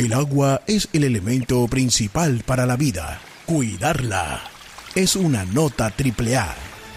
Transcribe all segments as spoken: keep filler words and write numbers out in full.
El agua es el elemento principal para la vida. Cuidarla es una nota triple A.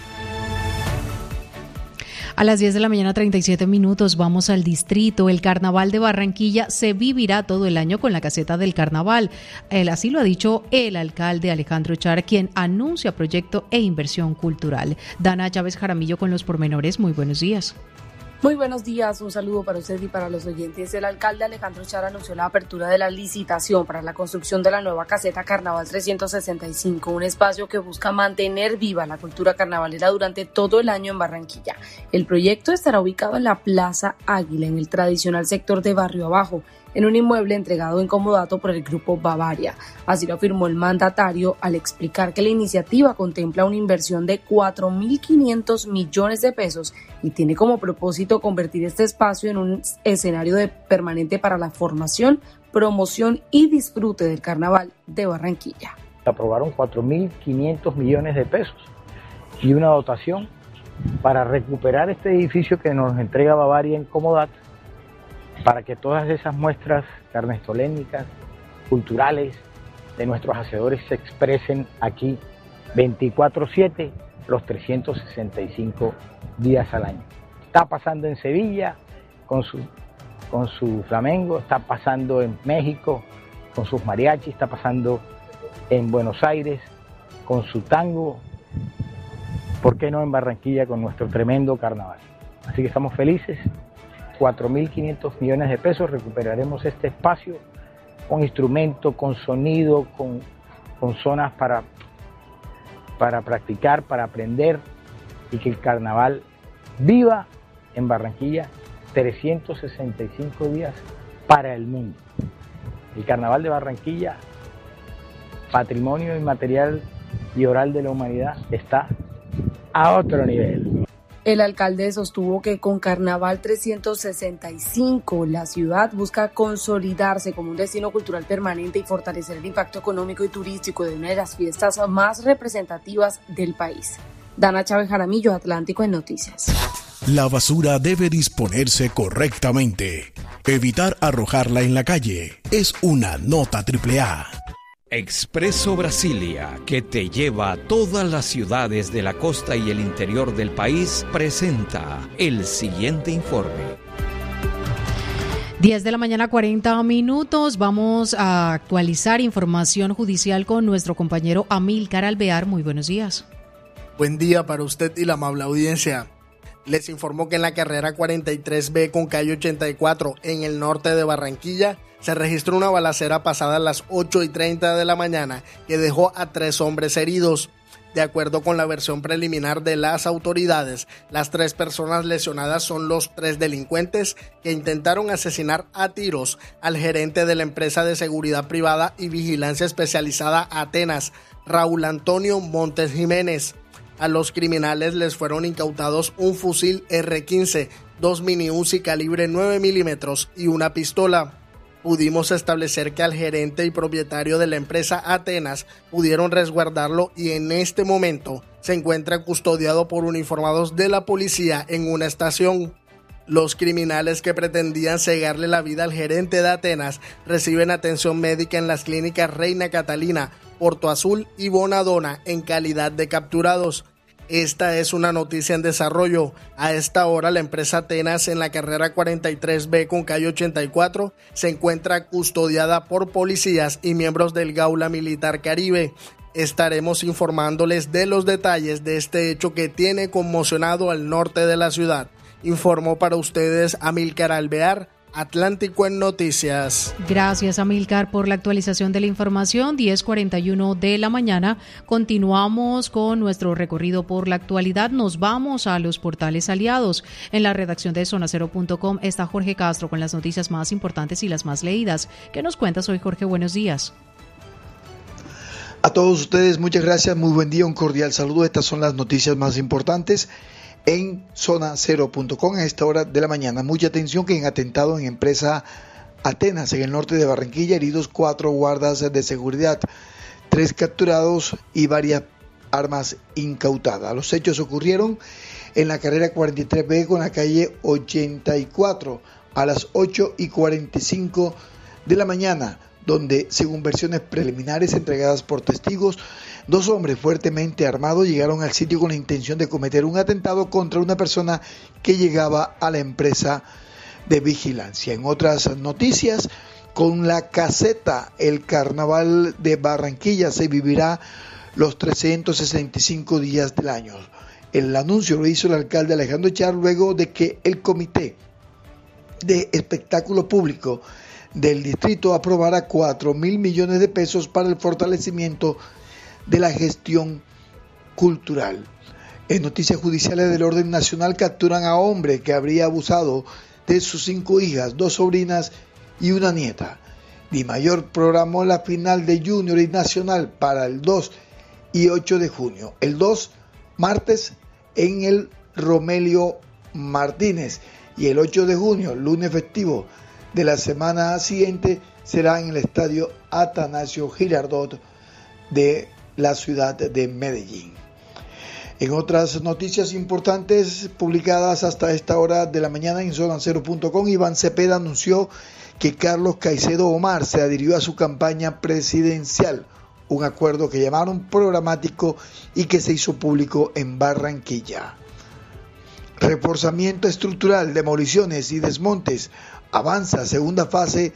A las diez de la mañana, treinta y siete minutos, vamos al distrito. El Carnaval de Barranquilla se vivirá todo el año con la caseta del Carnaval. Él, así lo ha dicho el alcalde Alejandro Char, quien anuncia proyecto e inversión cultural. Dana Chávez Jaramillo con los pormenores. Muy buenos días. Muy buenos días, un saludo para usted y para los oyentes. El alcalde Alejandro Char anunció la apertura de la licitación para la construcción de la nueva caseta Carnaval trescientos sesenta y cinco, un espacio que busca mantener viva la cultura carnavalera durante todo el año en Barranquilla. El proyecto estará ubicado en la Plaza Águila, en el tradicional sector de Barrio Abajo, en un inmueble entregado en comodato por el Grupo Bavaria. Así lo afirmó el mandatario al explicar que la iniciativa contempla una inversión de cuatro mil quinientos millones de pesos y tiene como propósito convertir este espacio en un escenario de permanente para la formación, promoción y disfrute del Carnaval de Barranquilla. Aprobaron cuatro mil quinientos millones de pesos y una dotación para recuperar este edificio que nos entrega Bavaria en comodato, para que todas esas muestras carnestolénicas, culturales, de nuestros hacedores se expresen aquí veinticuatro siete, los trescientos sesenta y cinco días al año. Está pasando en Sevilla con su, con su flamengo, está pasando en México con sus mariachis, está pasando en Buenos Aires con su tango, ¿por qué no en Barranquilla con nuestro tremendo carnaval? Así que estamos felices. cuatro mil quinientos millones de pesos, recuperaremos este espacio con instrumento, con sonido, con, con zonas para, para practicar, para aprender y que el carnaval viva en Barranquilla trescientos sesenta y cinco días para el mundo. El carnaval de Barranquilla, patrimonio inmaterial y oral de la humanidad, está a otro nivel. El alcalde sostuvo que con Carnaval trescientos sesenta y cinco la ciudad busca consolidarse como un destino cultural permanente y fortalecer el impacto económico y turístico de una de las fiestas más representativas del país. Dana Chávez Jaramillo, Atlántico en Noticias. La basura debe disponerse correctamente. Evitar arrojarla en la calle es una nota triple A. Expreso Brasilia, que te lleva a todas las ciudades de la costa y el interior del país, presenta el siguiente informe. diez de la mañana, cuarenta minutos. Vamos a actualizar información judicial con nuestro compañero Amílcar Alvear. Muy buenos días. Buen día para usted y la amable audiencia. Les informó que en la carrera cuarenta y tres B con calle ochenta y cuatro en el norte de Barranquilla se registró una balacera pasada a las ocho y treinta de la mañana que dejó a tres hombres heridos. De acuerdo con la versión preliminar de las autoridades, las tres personas lesionadas son los tres delincuentes que intentaron asesinar a tiros al gerente de la empresa de seguridad privada y vigilancia especializada Atenas, Raúl Antonio Montes Jiménez. A los criminales les fueron incautados un fusil erre quince, dos mini Uzi calibre nueve milímetros y una pistola. Pudimos establecer que al gerente y propietario de la empresa Atenas pudieron resguardarlo y en este momento se encuentra custodiado por uniformados de la policía en una estación. Los criminales que pretendían cegarle la vida al gerente de Atenas reciben atención médica en las clínicas Reina Catalina, Porto Azul y Bonadona en calidad de capturados. Esta es una noticia en desarrollo. A esta hora la empresa Atenas en la carrera cuarenta y tres B con calle ochenta y cuatro se encuentra custodiada por policías y miembros del Gaula Militar Caribe. Estaremos informándoles de los detalles de este hecho que tiene conmocionado al norte de la ciudad. Informó para ustedes Amílcar Alvear, Atlántico en Noticias. Gracias, Amílcar, por la actualización de la información. diez cuarenta y uno de la mañana. Continuamos con nuestro recorrido por la actualidad. Nos vamos a los portales aliados. En la redacción de zona cero punto com está Jorge Castro con las noticias más importantes y las más leídas. ¿Qué nos cuentas hoy, Jorge? Buenos días. A todos ustedes, muchas gracias. Muy buen día, un cordial saludo. Estas son las noticias más importantes en zona cero punto com a esta hora de la mañana. Mucha atención que en atentado en empresa Atenas en el norte de Barranquilla, heridos cuatro guardas de seguridad, tres capturados y varias armas incautadas. Los hechos ocurrieron en la carrera cuarenta y tres B con la calle ochenta y cuatro a las ocho y cuarenta y cinco de la mañana, donde, según versiones preliminares entregadas por testigos, dos hombres fuertemente armados llegaron al sitio con la intención de cometer un atentado contra una persona que llegaba a la empresa de vigilancia. En otras noticias, con la caseta El Carnaval de Barranquilla se vivirá los trescientos sesenta y cinco días del año. El anuncio lo hizo el alcalde Alejandro Char luego de que el Comité de Espectáculo Público del distrito aprobara cuatro mil millones de pesos para el fortalecimiento de la gestión cultural. En noticias judiciales del orden nacional, capturan a hombre que habría abusado de sus cinco hijas, dos sobrinas y una nieta. Dimayor programó la final de Junior y Nacional para el dos y ocho de junio. El dos, martes, en el Romelio Martínez, y el ocho de junio, lunes festivo de la semana siguiente, será en el estadio Atanasio Girardot de la ciudad de Medellín. En otras noticias importantes publicadas hasta esta hora de la mañana en zona cero punto com, Iván Cepeda anunció que Carlos Caicedo Omar se adhirió a su campaña presidencial, un acuerdo que llamaron programático y que se hizo público en Barranquilla. Reforzamiento estructural, demoliciones y desmontes. Avanza segunda fase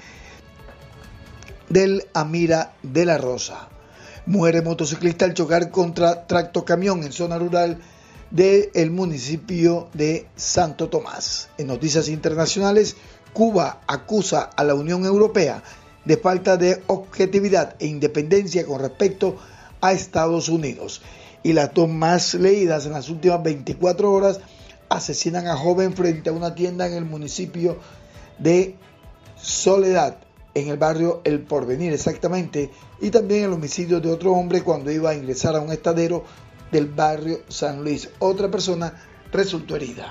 del Amira de la Rosa. Muere motociclista al chocar contra tractocamión en zona rural del municipio de Santo Tomás. En noticias internacionales, Cuba acusa a la Unión Europea de falta de objetividad e independencia con respecto a Estados Unidos. Y las dos más leídas en las últimas veinticuatro horas: asesinan a joven frente a una tienda en el municipio de Soledad, en el barrio El Porvenir exactamente, y también el homicidio de otro hombre cuando iba a ingresar a un estadero del barrio San Luis. Otra persona resultó herida.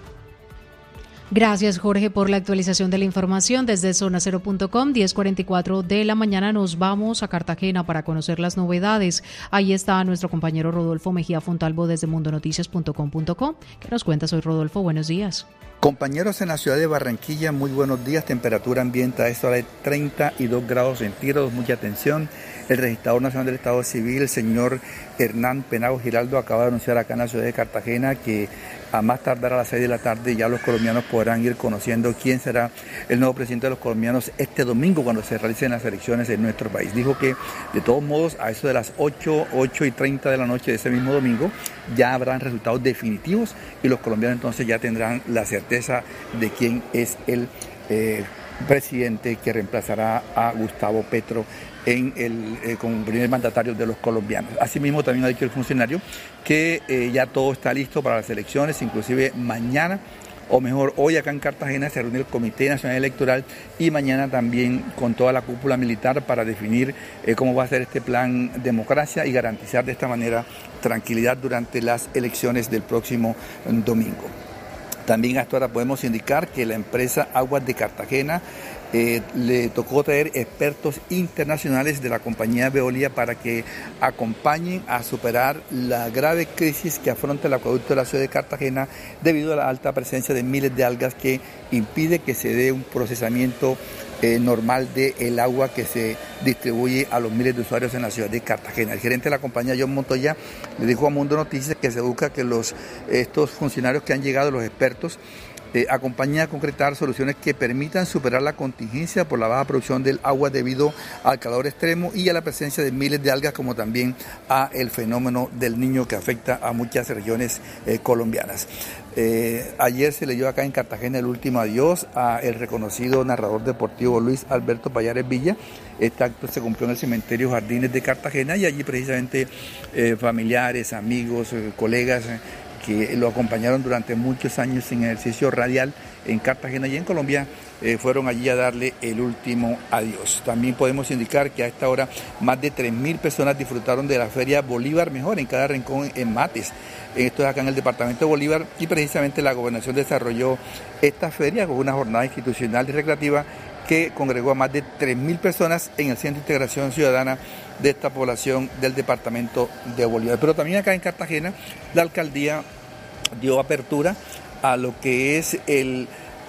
Gracias, Jorge, por la actualización de la información desde zona cero punto com. diez cuarenta y cuatro de la mañana nos vamos a Cartagena para conocer las novedades. Ahí está nuestro compañero Rodolfo Mejía Fontalvo desde mundo noticias punto com punto co. ¿Qué nos cuentas hoy, Rodolfo? Buenos días. Compañeros en la ciudad de Barranquilla, muy buenos días. Temperatura ambiente a esta hora de treinta y dos grados centígrados. Mucha atención. El registrador nacional del Estado Civil, el señor Hernán Penagos Giraldo, acaba de anunciar acá en la ciudad de Cartagena que a más tardar a las seis de la tarde ya los colombianos podrán ir conociendo quién será el nuevo presidente de los colombianos este domingo cuando se realicen las elecciones en nuestro país. Dijo que de todos modos a eso de las ocho, ocho y treinta de la noche de ese mismo domingo ya habrán resultados definitivos y los colombianos entonces ya tendrán la certeza de quién es el eh, presidente que reemplazará a Gustavo Petro en el, eh, como primer mandatario de los colombianos. Asimismo, también ha dicho el funcionario que eh, ya todo está listo para las elecciones, inclusive mañana, o mejor, hoy acá en Cartagena se reúne el Comité Nacional Electoral y mañana también con toda la cúpula militar para definir eh, cómo va a ser este plan democracia y garantizar de esta manera tranquilidad durante las elecciones del próximo domingo. También hasta ahora podemos indicar que la empresa Aguas de Cartagena eh, le tocó traer expertos internacionales de la compañía Veolia para que acompañen a superar la grave crisis que afronta el acueducto de la ciudad de Cartagena debido a la alta presencia de miles de algas que impide que se dé un procesamiento Eh, normal del agua que se distribuye a los miles de usuarios en la ciudad de Cartagena. El gerente de la compañía, John Montoya, le dijo a Mundo Noticias que se busca que los, estos funcionarios que han llegado, los expertos, eh, acompañen a concretar soluciones que permitan superar la contingencia por la baja producción del agua debido al calor extremo y a la presencia de miles de algas, como también a el fenómeno del Niño que afecta a muchas regiones eh, colombianas. Eh, ayer se leyó acá en Cartagena el último adiós a el reconocido narrador deportivo Luis Alberto Payares Villa. Este acto se cumplió en el cementerio Jardines de Cartagena y allí precisamente eh, familiares, amigos, eh, colegas eh, que lo acompañaron durante muchos años en ejercicio radial en Cartagena y en Colombia, eh, fueron allí a darle el último adiós. También podemos indicar que a esta hora más de tres mil personas disfrutaron de la Feria Bolívar Mejor en cada rincón en Mates. Esto es acá en el departamento de Bolívar y precisamente la gobernación desarrolló esta feria con una jornada institucional y recreativa que congregó a más de tres mil personas en el Centro de Integración Ciudadana de esta población del departamento de Bolívar. Pero también acá en Cartagena la alcaldía dio apertura a lo que es el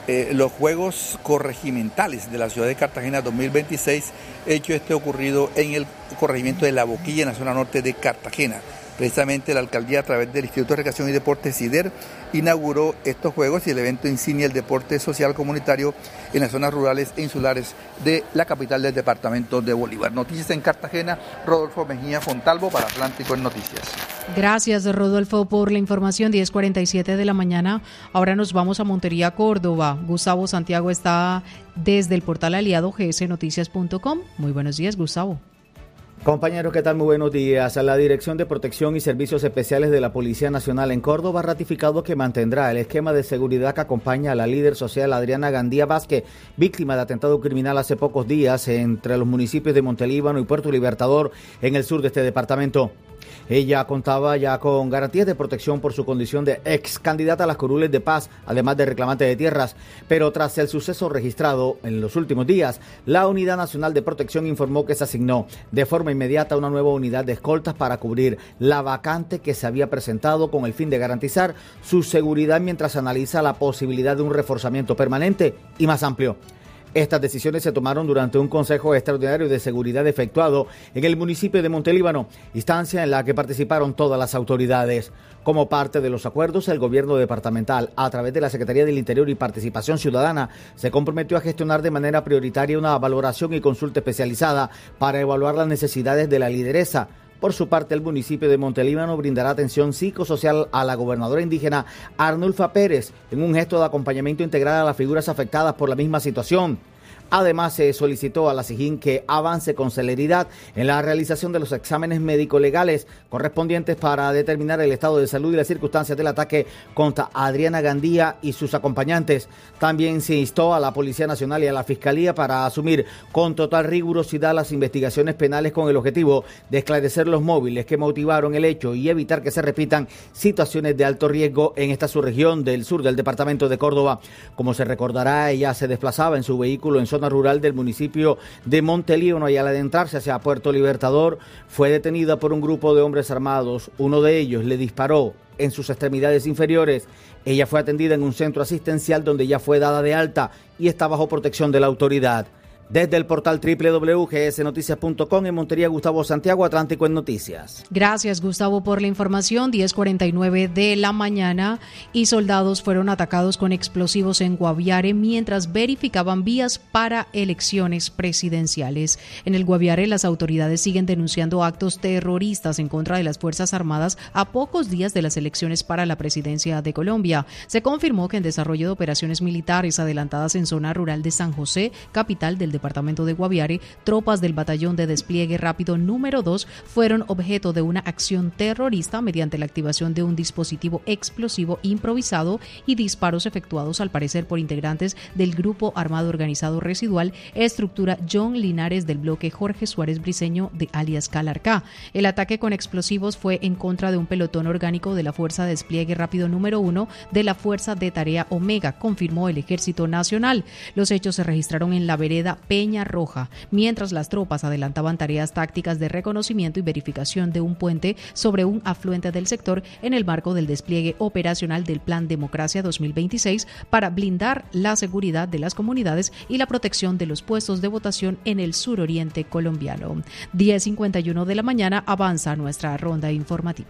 eh, los Juegos Corregimentales de la ciudad de Cartagena dos mil veintiséis, hecho este ocurrido en el corregimiento de La Boquilla, en la zona norte de Cartagena. Precisamente la alcaldía, a través del Instituto de Recreación y Deportes SIDER, inauguró estos juegos y el evento insignia el deporte social comunitario en las zonas rurales e insulares de la capital del departamento de Bolívar. Noticias en Cartagena, Rodolfo Mejía Fontalvo para Atlántico en Noticias. Gracias, Rodolfo, por la información. diez cuarenta y siete de la mañana. Ahora nos vamos a Montería, Córdoba. Gustavo Santiago está desde el portal aliado G S Noticias punto com. Muy buenos días, Gustavo. Compañeros, ¿qué tal? Muy buenos días. La Dirección de Protección y Servicios Especiales de la Policía Nacional en Córdoba ha ratificado que mantendrá el esquema de seguridad que acompaña a la líder social Adriana Gandía Vázquez, víctima de atentado criminal hace pocos días entre los municipios de Montelíbano y Puerto Libertador en el sur de este departamento. Ella contaba ya con garantías de protección por su condición de ex candidata a las curules de paz, además de reclamante de tierras. Pero tras el suceso registrado en los últimos días, la Unidad Nacional de Protección informó que se asignó de forma inmediata una nueva unidad de escoltas para cubrir la vacante que se había presentado con el fin de garantizar su seguridad mientras analiza la posibilidad de un reforzamiento permanente y más amplio. Estas decisiones se tomaron durante un consejo extraordinario de seguridad efectuado en el municipio de Montelíbano, instancia en la que participaron todas las autoridades. Como parte de los acuerdos, el gobierno departamental, a través de la Secretaría del Interior y Participación Ciudadana, se comprometió a gestionar de manera prioritaria una valoración y consulta especializada para evaluar las necesidades de la lideresa. Por su parte, el municipio de Montelíbano brindará atención psicosocial a la gobernadora indígena Arnulfa Pérez en un gesto de acompañamiento integral a las figuras afectadas por la misma situación. Además, se solicitó a la SIJIN que avance con celeridad en la realización de los exámenes médico-legales correspondientes para determinar el estado de salud y las circunstancias del ataque contra Adriana Gandía y sus acompañantes. También se instó a la Policía Nacional y a la Fiscalía para asumir con total rigurosidad las investigaciones penales con el objetivo de esclarecer los móviles que motivaron el hecho y evitar que se repitan situaciones de alto riesgo en esta subregión del sur del departamento de Córdoba. Como se recordará, ella se desplazaba en su vehículo en zona rural del municipio de Montelíbano y al adentrarse hacia Puerto Libertador fue detenida por un grupo de hombres armados. Uno de ellos le disparó en sus extremidades inferiores. Ella fue atendida en un centro asistencial donde ya fue dada de alta y está bajo protección de la autoridad. Desde el portal doble u doble u doble u punto g s noticias punto com en Montería, Gustavo Santiago, Atlántico en Noticias. Gracias, Gustavo, por la información. diez cuarenta y nueve de la mañana y soldados fueron atacados con explosivos en Guaviare mientras verificaban vías para elecciones presidenciales. En el Guaviare, las autoridades siguen denunciando actos terroristas en contra de las Fuerzas Armadas a pocos días de las elecciones para la presidencia de Colombia. Se confirmó que en desarrollo de operaciones militares adelantadas en zona rural de San José, capital del departamento de Guaviare, tropas del batallón de despliegue rápido número dos fueron objeto de una acción terrorista mediante la activación de un dispositivo explosivo improvisado y disparos efectuados al parecer por integrantes del Grupo Armado Organizado Residual, estructura John Linares del bloque Jorge Suárez Briceño de alias Calarcá. El ataque con explosivos fue en contra de un pelotón orgánico de la Fuerza de Despliegue Rápido número uno de la Fuerza de Tarea Omega, confirmó el Ejército Nacional. Los hechos se registraron en la vereda Peña Roja, mientras las tropas adelantaban tareas tácticas de reconocimiento y verificación de un puente sobre un afluente del sector en el marco del despliegue operacional del Plan Democracia dos mil veintiséis para blindar la seguridad de las comunidades y la protección de los puestos de votación en el suroriente colombiano. diez cincuenta y uno de la mañana avanza nuestra ronda informativa.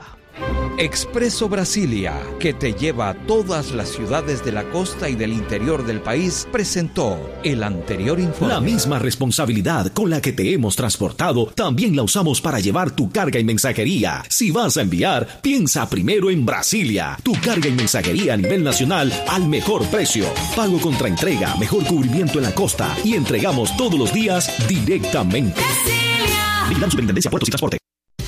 Expreso Brasilia, que te lleva a todas las ciudades de la costa y del interior del país, presentó el anterior informe. La misma responsabilidad con la que te hemos transportado, también la usamos para llevar tu carga y mensajería. Si vas a enviar, piensa primero en Brasilia. Tu carga y mensajería a nivel nacional al mejor precio. Pago contra entrega, mejor cubrimiento en la costa y entregamos todos los días directamente. Brasilia. Vigilante Superintendencia Puertos y Transporte.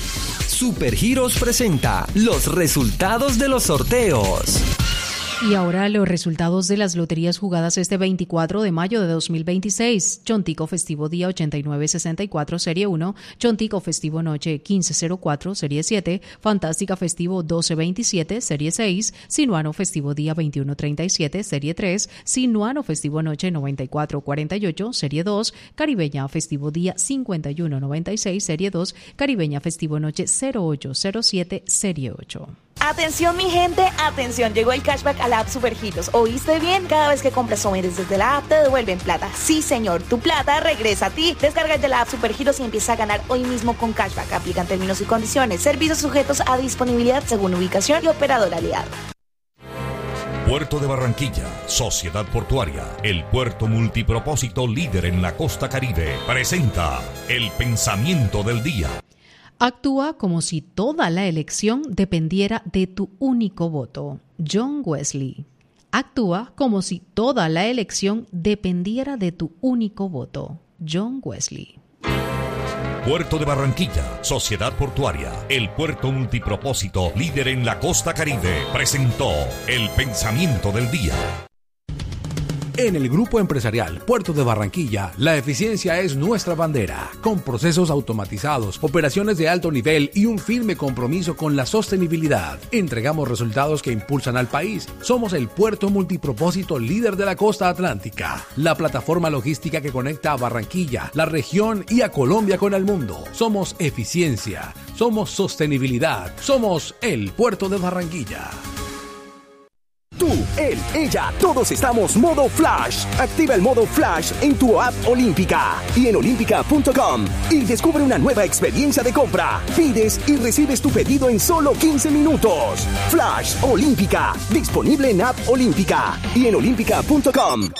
Supergiros presenta los resultados de los sorteos. Y ahora los resultados de las loterías jugadas este veinticuatro de mayo de dos mil veintiséis. Chontico Festivo Día ochenta y nueve sesenta y cuatro, Serie uno. Chontico Festivo Noche quince cero cuatro, Serie siete. Fantástica Festivo doce veintisiete, Serie seis. Sinuano Festivo Día veintiuno treinta y siete, Serie tres. Sinuano Festivo Noche noventa y cuatro cuarenta y ocho, Serie dos. Caribeña Festivo Día cincuenta y uno noventa y seis, Serie dos. Caribeña Festivo Noche cero ocho cero siete, Serie ocho. Atención mi gente, atención, llegó el cashback a la app Supergiros. ¿Oíste bien? Cada vez que compras o vendes desde la app te devuelven plata. Sí señor, tu plata regresa a ti. Descarga de la app Supergiros y empieza a ganar hoy mismo con cashback. Aplican términos y condiciones. Servicios sujetos a disponibilidad según ubicación y operador aliado. Puerto de Barranquilla, Sociedad Portuaria, el puerto multipropósito líder en la costa Caribe, presenta el pensamiento del día. Actúa como si toda la elección dependiera de tu único voto. John Wesley. Actúa como si toda la elección dependiera de tu único voto. John Wesley. Puerto de Barranquilla, Sociedad Portuaria, el puerto multipropósito líder en la costa Caribe, presentó el pensamiento del día. En el Grupo Empresarial Puerto de Barranquilla, la eficiencia es nuestra bandera. Con procesos automatizados, operaciones de alto nivel y un firme compromiso con la sostenibilidad, entregamos resultados que impulsan al país. Somos el puerto multipropósito líder de la costa atlántica, la plataforma logística que conecta a Barranquilla, la región y a Colombia con el mundo. Somos eficiencia, somos sostenibilidad, somos el Puerto de Barranquilla. Tú, él, ella, todos estamos modo Flash. Activa el modo Flash en tu app Olímpica y en olímpica punto com y descubre una nueva experiencia de compra. Pides y recibes tu pedido en solo quince minutos. Flash Olímpica, disponible en app Olímpica y en olímpica punto com.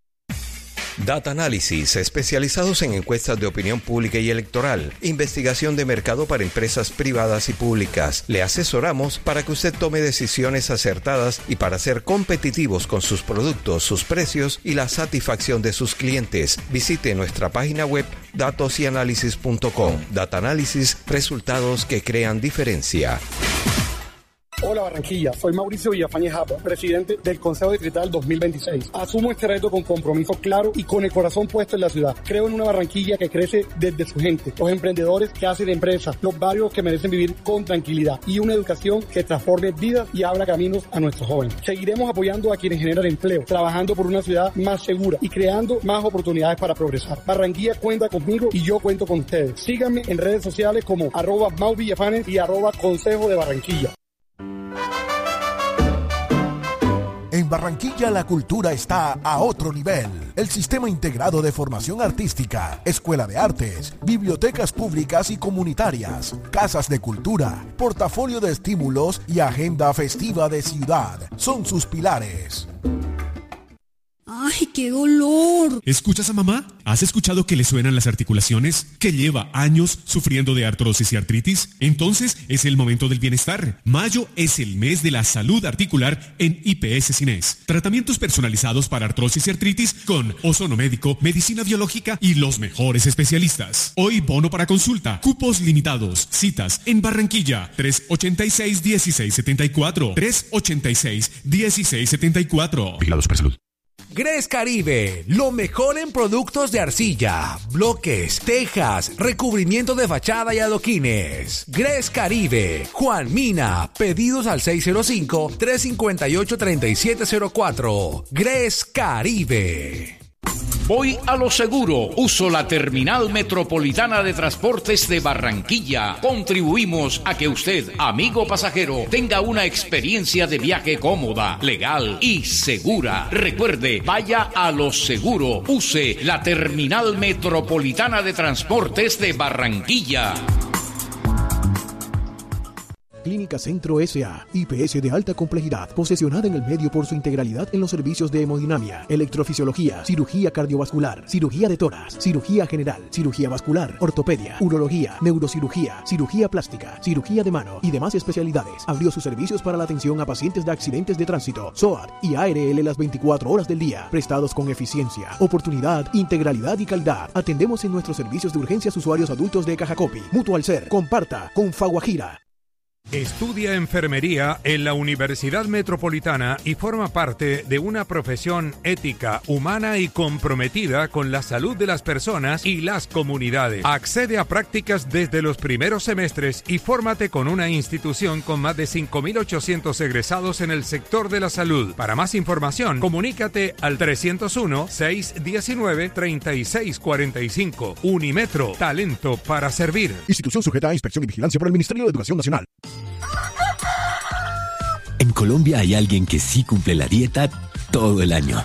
Data Análisis, especializados en encuestas de opinión pública y electoral, investigación de mercado para empresas privadas y públicas. Le asesoramos para que usted tome decisiones acertadas y para ser competitivos con sus productos, sus precios y la satisfacción de sus clientes. Visite nuestra página web datos y análisis punto com. Data Análisis, resultados que crean diferencia. Hola Barranquilla, soy Mauricio Villafañez Japa, presidente del Consejo Distrital dos mil veintiséis. Asumo este reto con compromiso claro y con el corazón puesto en la ciudad. Creo en una Barranquilla que crece desde su gente, los emprendedores que hacen empresas, los barrios que merecen vivir con tranquilidad y una educación que transforme vidas y abra caminos a nuestros jóvenes. Seguiremos apoyando a quienes generan empleo, trabajando por una ciudad más segura y creando más oportunidades para progresar. Barranquilla cuenta conmigo y yo cuento con ustedes. Síganme en redes sociales como arroba Mau Villafanes y arroba Consejo de Barranquilla. En Barranquilla la cultura está a otro nivel. El Sistema Integrado de Formación Artística, Escuela de Artes, bibliotecas públicas y comunitarias, casas de cultura, portafolio de estímulos y agenda festiva de ciudad son sus pilares. ¡Ay, qué dolor! ¿Escuchas a mamá? ¿Has escuchado que le suenan las articulaciones? ¿Que lleva años sufriendo de artrosis y artritis? Entonces es el momento del bienestar. Mayo es el mes de la salud articular en I P S Cines. Tratamientos personalizados para artrosis y artritis con ozono médico, medicina biológica y los mejores especialistas. Hoy bono para consulta, cupos limitados, citas en Barranquilla, tres ochenta y seis, dieciséis setenta y cuatro, tres ochenta y seis, dieciséis setenta y cuatro. Vigilados por salud. Gres Caribe, lo mejor en productos de arcilla, bloques, tejas, recubrimiento de fachada y adoquines. Gres Caribe, Juan Mina, pedidos al seis cero cinco, tres cinco ocho, tres siete cero cuatro. Gres Caribe. Voy a lo seguro. Uso la Terminal Metropolitana de Transportes de Barranquilla. Contribuimos a que usted, amigo pasajero, tenga una experiencia de viaje cómoda, legal y segura. Recuerde, vaya a lo seguro. Use la Terminal Metropolitana de Transportes de Barranquilla. Clínica Centro S A, I P S de alta complejidad, posesionada en el medio por su integralidad en los servicios de hemodinamia, electrofisiología, cirugía cardiovascular, cirugía de tórax, cirugía general, cirugía vascular, ortopedia, urología, neurocirugía, cirugía plástica, cirugía de mano y demás especialidades. Abrió sus servicios para la atención a pacientes de accidentes de tránsito, S O A T y A R L las veinticuatro horas del día, prestados con eficiencia, oportunidad, integralidad y calidad. Atendemos en nuestros servicios de urgencias usuarios adultos de Cajacopi, Mutual Ser, Comparta, Confaguajira. Estudia enfermería en la Universidad Metropolitana y forma parte de una profesión ética, humana y comprometida con la salud de las personas y las comunidades. Accede a prácticas desde los primeros semestres y fórmate con una institución con más de cinco mil ochocientos egresados en el sector de la salud. Para más información, comunícate al trescientos uno, seiscientos diecinueve, treinta y seis cuarenta y cinco. Unimetro, talento para servir. Institución sujeta a inspección y vigilancia por el Ministerio de Educación Nacional. Colombia hay alguien que sí cumple la dieta todo el año.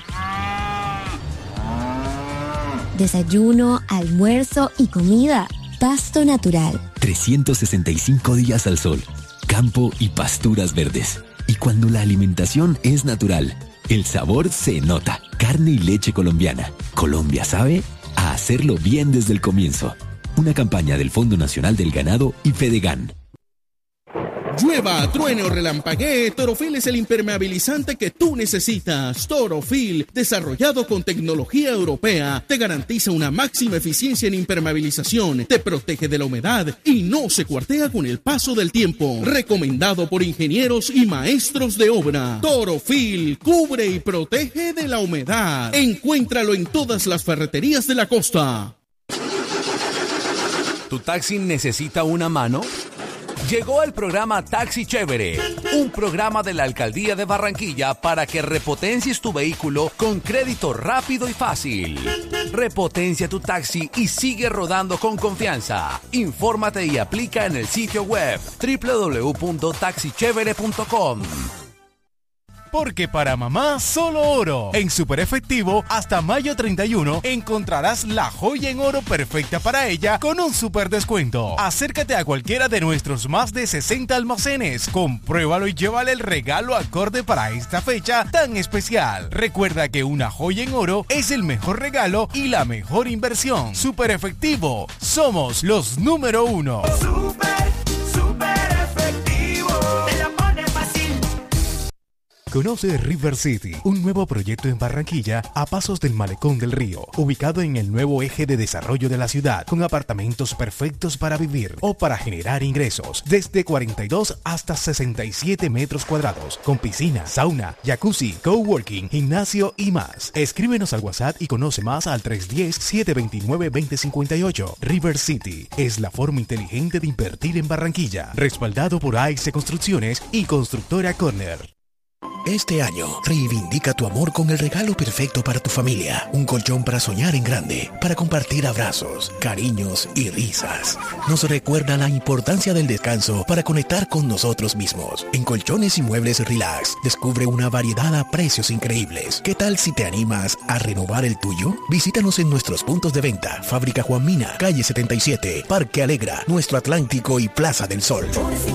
Desayuno, almuerzo y comida. Pasto natural. trescientos sesenta y cinco días al sol, campo y pasturas verdes. Y cuando la alimentación es natural, el sabor se nota. Carne y leche colombiana. Colombia sabe a hacerlo bien desde el comienzo. Una campaña del Fondo Nacional del Ganado y Fedegan. Llueva, truene o relampaguee, Torofil es el impermeabilizante que tú necesitas. Torofil, desarrollado con tecnología europea, te garantiza una máxima eficiencia en impermeabilización, te protege de la humedad y no se cuartea con el paso del tiempo. Recomendado por ingenieros y maestros de obra. Torofil, cubre y protege de la humedad. Encuéntralo en todas las ferreterías de la costa. ¿Tu taxi necesita una mano? Llegó el programa Taxi Chévere, un programa de la Alcaldía de Barranquilla para que repotencies tu vehículo con crédito rápido y fácil. Repotencia tu taxi y sigue rodando con confianza. Infórmate y aplica en el sitio web doble u doble u doble u punto taxi chévere punto com. Porque para mamá solo oro. En Super Efectivo, hasta mayo treinta y uno, encontrarás la joya en oro perfecta para ella con un super descuento. Acércate a cualquiera de nuestros más de sesenta almacenes, compruébalo y llévale el regalo acorde para esta fecha tan especial. Recuerda que una joya en oro es el mejor regalo y la mejor inversión. Super Efectivo, somos los número uno. Super, super efectivo. Te la pone fácil. Conoce River City, un nuevo proyecto en Barranquilla a pasos del Malecón del Río, ubicado en el nuevo eje de desarrollo de la ciudad, con apartamentos perfectos para vivir o para generar ingresos, desde cuarenta y dos hasta sesenta y siete metros cuadrados, con piscina, sauna, jacuzzi, coworking, gimnasio y más. Escríbenos al WhatsApp y conoce más al tres uno cero, siete dos nueve, dos cero cinco ocho. River City es la forma inteligente de invertir en Barranquilla, respaldado por A X Construcciones y Constructora Corner. Este año, reivindica tu amor con el regalo perfecto para tu familia. Un colchón para soñar en grande, para compartir abrazos, cariños y risas. Nos recuerda la importancia del descanso para conectar con nosotros mismos. En Colchones y Muebles Relax, descubre una variedad a precios increíbles. ¿Qué tal si te animas a renovar el tuyo? Visítanos en nuestros puntos de venta. Fábrica Juan Mina, calle setenta y siete, Parque Alegra, Nuestro Atlántico y Plaza del Sol.